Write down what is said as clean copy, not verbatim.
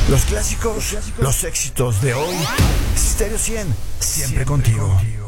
Los clásicos, los éxitos de hoy. Stereo 100, siempre contigo.